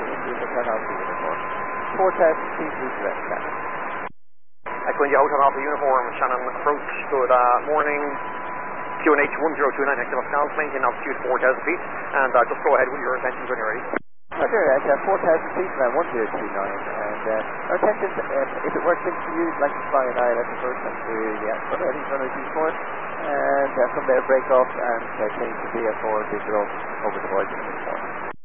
into the South Alpha uniform. 4,000 feet to direct, Shannon. Echo India Hotel Alpha uniform, Shannon approach, good morning. QNH 1029 hectopascals, maintain altitude 4,000 feet, and just go ahead with your intentions when you're ready. Roger, at 4,000 feet, 1029, and our intentions, if it works for you, we'd like to fly an ILS approach onto the heading runway 24, and from there break off and change to VF4 digital over the void uniform.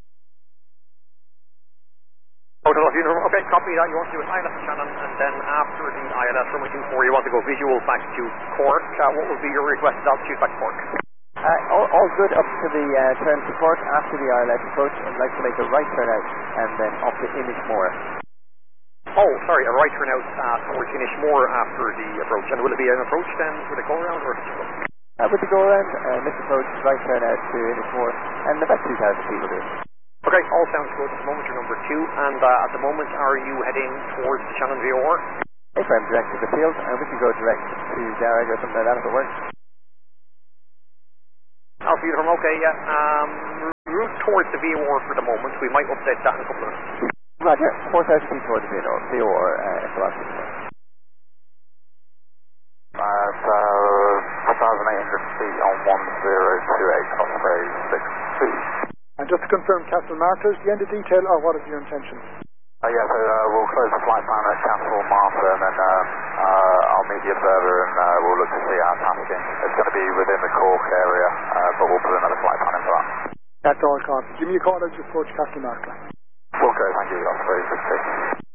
Hotel Alpha uniform, okay, copy that. You want to do an ILS in Shannon, and then after the ILS runway 24, you want to go visual back to Cork. What will be your requested altitude back to Cork? All good up to the turn to Cork. After the ILS approach, I'd like to make a right turn out and then up to Inishmore. Oh, sorry, a right turn out towards Inishmore after the approach. And will it be an approach then with a go around or? With the go around, this approach, right turn out to Inishmore, and about 2,000 feet will do. Okay, all sounds good at the moment. You're number 2, and at the moment, are you heading towards the Shannon VOR? If I'm direct to the field, we can go direct to Garrig or something like that if it works. Alpha uniform, okay, yeah. Route towards the VOR for the moment. We might update that in a couple of minutes. Roger, 4,000 feet towards the VOR, Escalante. 4,800 feet on 1028, Osprey 6 feet. And just to confirm, Castle Martyrs, the end of detail, or what is your intention? Yeah, so we'll close the flight plan at Castle Martyr, and then I'll meet the observer, and we'll look to see our tasking. It's going to be within the Cork area, but we'll put another flight plan in for that. That's all, Carl. Give me a call as you approach Castle Martyr. Okay, thank you. Osprey 6 feet.